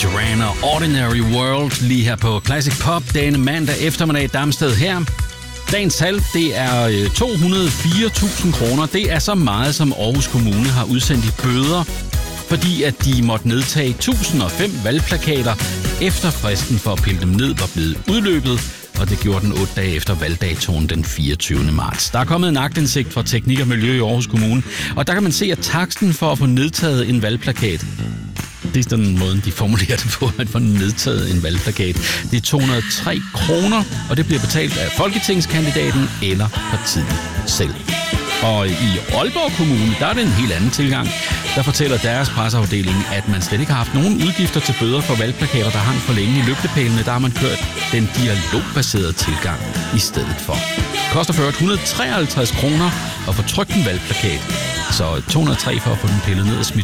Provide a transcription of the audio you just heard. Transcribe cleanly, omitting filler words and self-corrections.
Duran og Ordinary World lige her på Classic Pop denne mandag eftermiddag i Damsted her. Dagens tal, det er 204.000 kroner. Det er så meget, som Aarhus Kommune har udsendt i bøder, fordi at de måtte nedtage 1005 valgplakater, efter fristen for at pille dem ned var blevet udløbet, og det gjorde den 8 dage efter valgdatoen den 24. marts. Der er kommet en aktindsigt fra Teknik og Miljø i Aarhus Kommune, og der kan man se, at taksten for at få nedtaget en valgplakat, det er den måde, de formulerer det på, at få nedtaget en valgplakat. Det er 203 kroner, og det bliver betalt af folketingskandidaten eller partiet selv. Og i Aalborg Kommune, der er det en helt anden tilgang. Der fortæller deres presseafdeling, at man slet ikke har haft nogen udgifter til bøder for valgplakater, der hang for længe i lygtepælene. Der har man kørt den dialogbaserede tilgang i stedet for. Det koster for 153 kroner at få trykt en valgplakat. Så 203 for at få den pillet ned og smidt